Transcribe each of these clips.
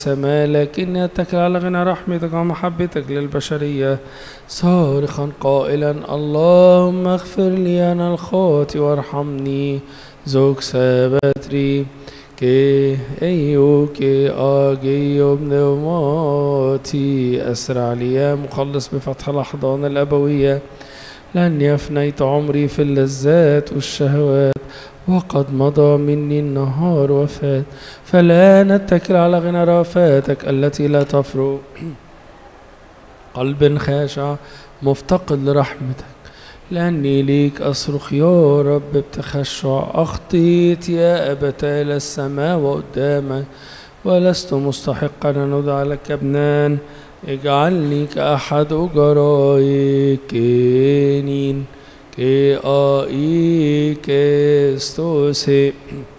السماء، لكني أتكل على غنى رحمتك ومحبتك للبشرية، صارخا قائلا: اللهم اغفر لي أنا الخاطئ وارحمني. زوج سابتري كي أيوكي آجي بنوماتي، أسرع لي يا مخلص بفتح الأحضان الأبوية، لأني أفنيت عمري في اللذات والشهوات، وقد مضى مني النهار وفات. فلا نتكل على غنى رافاتك التي لا تفرغ، قلب خاشع مفتقد لرحمتك، لأني ليك أصرخ يا رب بتخشع. أخطيت يا أبتاه إلى السماء وقدامك، ولست مستحقا أن أدعى لك ابنان، اجعلني كأحد أجرائك. كينين كي آي كستوسي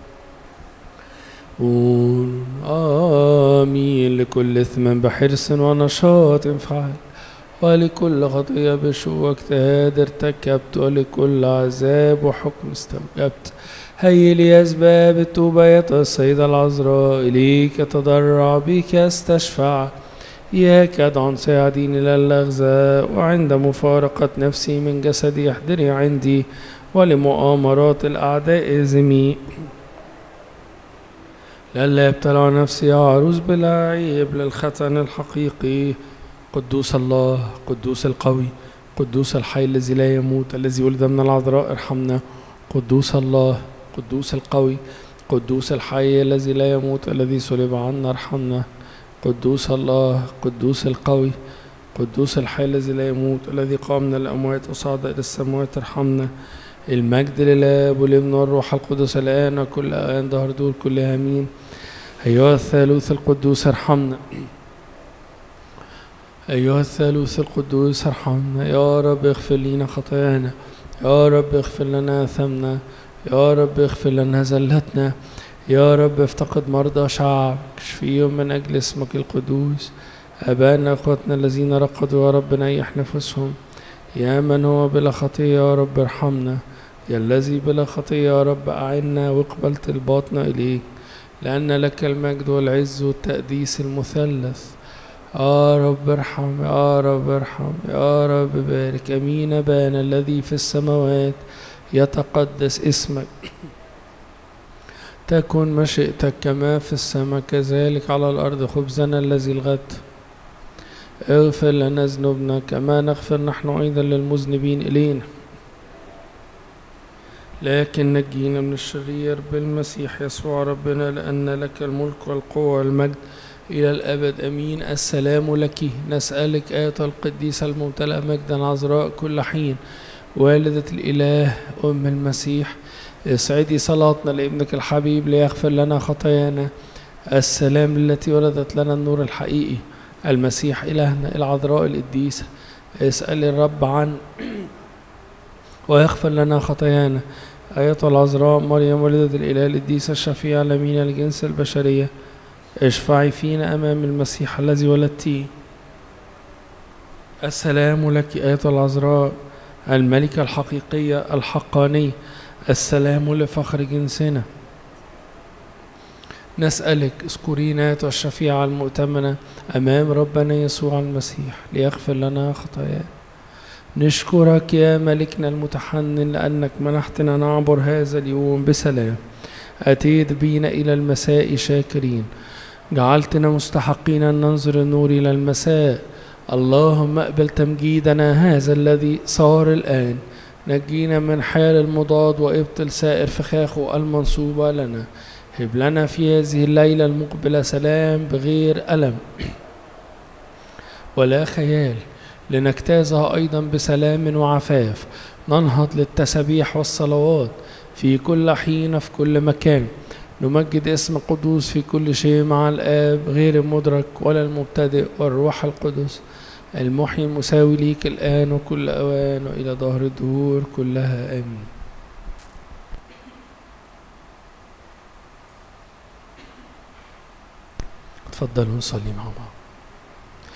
آمين. لكل إثم بحرص ونشاط فعل، ولكل خطية بشوق واجتهاد ارتكبت، ولكل عذاب وحكم استوجبت. هيا لي أسباب التوبة يا السيدة العذراء، إليك أتضرع بك أستشفع، إياك أدعو ساعديني إلى اللغزة، وعند مفارقة نفسي من جسدي احضري عندي، ولمؤامرات الأعداء إزمي. لئلا يبتلع نفسي يا عروس بلا عيب للختن الحقيقي. قدوس الله، قدوس القوي، قدوس الحي الذي لا يموت، الذي ولد من العذراء ارحمنا. قدوس الله، قدوس القوي، قدوس الحي الذي لا يموت، الذي صلب عنا ارحمنا. قدوس الله، قدوس القوي، قدوس الحي الذي لا يموت، الذي قام من الأموات وصعد إلى السماوات ارحمنا. المجد للآب والابن والروح القدس الآن وكل آن دهر دور كل آمين. أيها الثالوث القدوس ارحمنا، أيها الثالوث القدوس ارحمنا. يا رب اغفر لنا خطايانا، يا رب اغفر لنا آثامنا، يا رب اغفر لنا زلتنا، يا رب افتقد مرضى شعب، اشفيهم من أجل اسمك القدوس. أبانا أخوتنا الذين رقدوا، يا رب نيح نفوسهم. يا من هو بلا خطية يا رب ارحمنا، يا الذي بلا خطية يا رب أعنا واقبل طلباتنا إليك، لأن لك المجد والعز والتقديس المثلث. يا رب ارحم، يا رب ارحم، يا رب بارك. أمين. أبانا الذي في السماوات، يتقدس اسمك، تكن مشيئتك كما في السماء كذلك على الأرض. خبزنا الذي الغد اغفر لنا ذنوبنا كما نغفر نحن أيضا للمذنبين إلينا، لكن نجينا من الشرير بالمسيح يسوع ربنا، لأن لك الملك والقوة والمجد إلى الأبد. أمين. السلام لك. نسألك آية القديسة الممتلئة مجدا عذراء كل حين، والدة الإله أم المسيح، اسعدي صلاتنا لابنك الحبيب ليغفر لنا خطايانا. السلام التي ولدت لنا النور الحقيقي المسيح إلهنا، العذراء القديسة، اسأل الرب عن ويغفر لنا خطايانا. أيتها العذراء مريم ولدت الإله القديسة الشفيعة الأمينة لجنس البشرية، اشفعي فينا أمام المسيح الذي ولدتيه. السلام لك أيتها العذراء الملكة الحقيقية الحقانية، السلام لفخر جنسنا. نسألك اذكرينا أيتها الشفيعة المؤتمنة أمام ربنا يسوع المسيح ليغفر لنا خطايانا. نشكرك يا ملكنا المتحنن لأنك منحتنا نعبر هذا اليوم بسلام، أتيت بينا إلى المساء شاكرين، جعلتنا مستحقين أن ننظر النور إلى المساء. اللهم اقبل تمجيدنا هذا الذي صار الآن، نجينا من حال المضاد وابطل سائر فخاخه المنصوبة لنا. هب لنا في هذه الليلة المقبلة سلام بغير ألم ولا خيال، لنجتازها أيضا بسلام وعفاف، ننهض للتسبيح والصلوات في كل حين في كل مكان، نمجد اسم قدوس في كل شيء مع الآب غير المدرك ولا المبتدئ والروح القدس المحيي المساوي ليك الآن وكل أوان وإلى دهر الدهور كلها آمين. تفضلوا نصلي مع بعض.